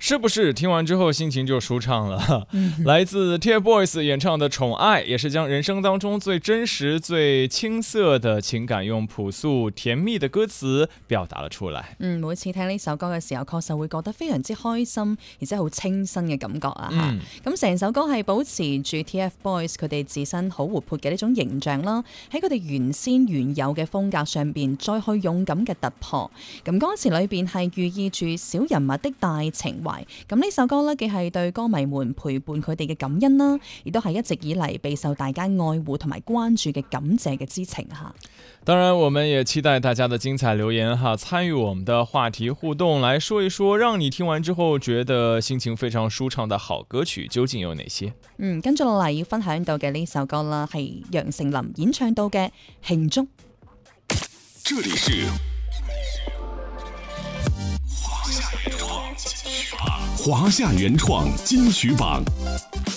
是不是听完之后心情就舒畅了？来自 TFBOYS 演唱的《宠爱》，也是将人生当中最真實、最青澀的情感，用朴素甜蜜的歌詞表達了出來。 每次聽呢首歌嘅時候，確實會覺得非常之開心，而且好清新嘅感覺啊！咁成首歌係保持住 TFBOYS 佢哋自身好活潑嘅呢種形象啦，喺佢哋原有嘅風格上邊，再去勇敢嘅突破。咁歌詞裏邊係寓意住小人物的大情懷。咁呢首歌呢，既係對歌迷們陪伴佢哋嘅感恩啦，亦都係一直以嚟備受大家愛護同埋關注嘅感謝嘅之情哈。 當然，我們也期待大家的精彩留言哈，參與我們的話題互動，來說一說讓你聽完之後覺得心情非常舒暢的好歌曲究竟有哪些？ 跟住落嚟要分享到嘅呢首歌啦，係楊丞琳演唱到嘅《慶祝》。 這裡是華夏原創金曲榜。